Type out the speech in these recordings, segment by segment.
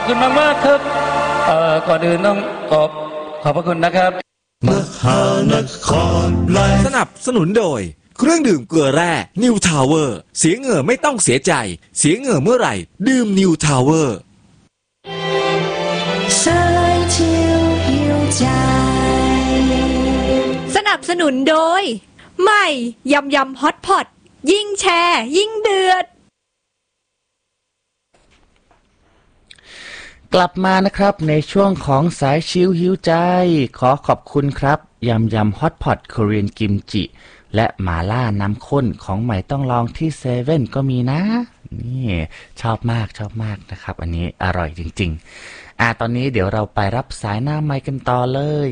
อบคุณมากๆครับก่อนอื่นต้องขอบพระคุณนะครับมหานครไลฟ์สนับสนุนโดยเครื่องดื่มเกลือแร่นิวทาวเวอร์เสียเหงื่อไม่ต้องเสียใจเสียเหงื่อเมื่อไหร่ดื่มนิวทาวเวอร์สนับสนุนโดยใหม่ยำยำฮอตพอตยิ่งแชร์ยิ่งเดือดกลับมานะครับในช่วงของสายชิลหิวใจขอขอบคุณครับยำยำฮอตพอตโคเรียนกิมจิและหมาล่าน้ำข้นของใหม่ต้องลองที่เซเว่นก็มีนะนี่ชอบมากนะครับอันนี้อร่อยจริงๆตอนนี้เดี๋ยวเราไปรับสายหน้าไมค์กันต่อเลย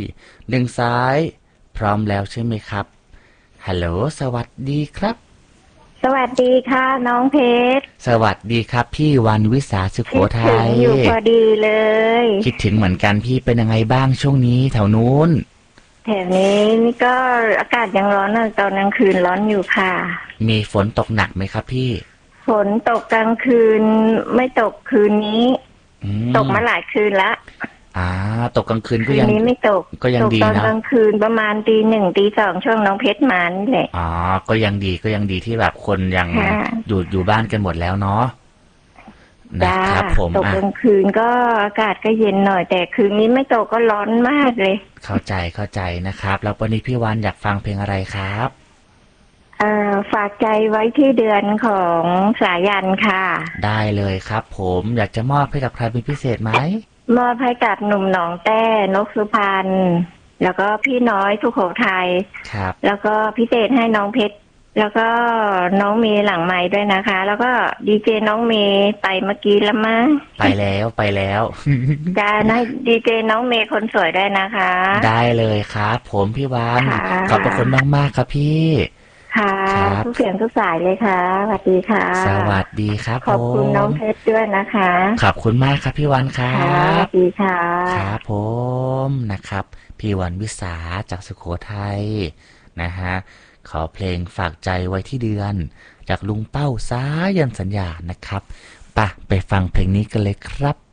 1 สายพร้อมแล้วใช่ไหมครับฮัลโหลสวัสดีครับสวัสดีค่ะน้องเพชรสวัสดีครับพี่วันวิสาสุโขทัยคิดถึงอยู่พอดีเลยคิดถึงเหมือนกันพี่เป็นยังไงบ้างช่วงนี้แถวนู้นแถวนี้นี่ก็อากาศยังร้อนตอนกลางคืนร้อนอยู่ค่ะมีฝนตกหนักไหมครับพี่ฝนตกกลางคืนไม่ตกคืนนี้ตกมาหลายคืนละตกกลางคืนก็ยังนี้ไม่ตกก็ยังดีนะตอนกลางคืนประมาณตี 1 ตี 2ช่วงน้องเพชรมานี่แหละก็ยังดีที่แบบคนยังอยู่บ้านกันหมดแล้วเนาะนะครับผมตกกลางคืนก็อากาศก็เย็นหน่อยแต่คืนนี้ไม่ตกก็ร้อนมากเลยเข้าใจนะครับแล้ววันนี้พี่วันอยากฟังเพลงอะไรครับฝากใจไว้ที่เดือนของสายันค่ะได้เลยครับผมอยากจะมอบให้กับใครเป็นพิเศษไหมมอบให้กับหนุ่มหนองแต้นกสุพรรณแล้วก็พี่น้อยสุโขทัยครับแล้วก็พิเศษให้น้องเพชรแล้วก็น้องเมย์หลังไม้ด้วยนะคะแล้วก็ดีเจน้องเมย์ไปเมื่อกี้แล้วมั้งไปแล้วจ้านะดีเจน้องเมย์คนสวยได้นะคะได้เลยครับผมพี่วันขอบคุณมากครับพี่ค่ะทุกเสียงทุกสายเลยค่ะสวัสดีค่ะสวัสดีครับขอบคุณน้องเพชรด้วยนะคะขอบคุณมากครับพี่วันครับสวัสดีค่ะครับผมนะครับพี่วันวิสาจากสุโขทัยนะฮะขอเพลงฝากใจไว้ที่เดือนจากลุงเป้าสายันสัญญานะครับไปฟังเพลงนี้กันเลยครับ